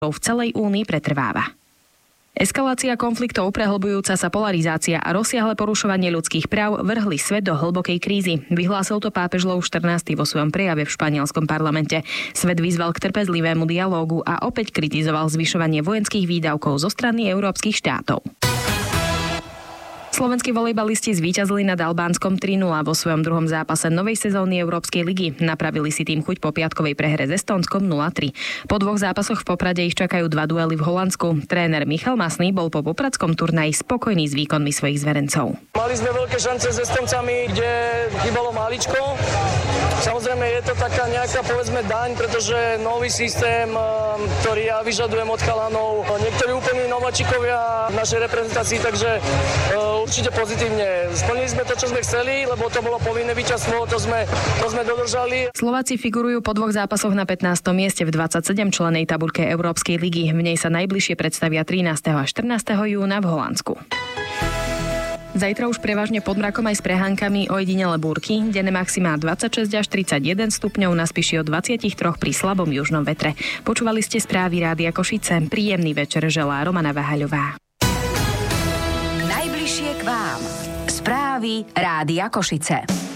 v celej únii pretrváva. Eskalácia konfliktov, prehlbujúca sa polarizácia a rozsiahle porušovanie ľudských práv vrhli svet do hlbokej krízy. Vyhlásil to pápež Lev XIV vo svojom prejave v španielskom parlamente. Svet vyzval k trpezlivému dialógu a opäť kritizoval zvyšovanie vojenských výdavkov zo strany európskych štátov. Slovenskí volejbalisti zvíťazili nad Albánskom 3-0 vo svojom druhom zápase novej sezóny Európskej ligy. Napravili si tým chuť po piatkovej prehre s Estónskom 0-3. Po dvoch zápasoch v Poprade ich čakajú 2 duely v Holandsku. Tréner Michal Masný bol po popradskom turnaji spokojný s výkonmi svojich zverencov. Mali sme veľké šance s Estóncami, kde chýbalo máličko. Samozrejme je to taká nejaká, povedzme, daň, pretože nový systém, ktorý ja vyžadujem od chalanov, niektorí úplní nováčikovia v našej reprezentácii, takže určite pozitívne. Splnili sme to, čo sme chceli, lebo to bolo povinné víťazstvo, to sme dodržali. Slováci figurujú po dvoch zápasoch na 15. mieste v 27-člennej tabuľke Európskej ligy. V nej sa najbližšie predstavia 13. a 14. júna v Holandsku. Zajtra už prevažne pod mrakom aj s prehánkami, ojedinele búrky. Denné maximá 26 až 31 stupňov, na Spiši od 23 pri slabom južnom vetre. Počúvali ste správy Rádia Košice. Príjemný večer želá Romana Vahaľová. Najbližšie k vám. Správy Rádia Košice.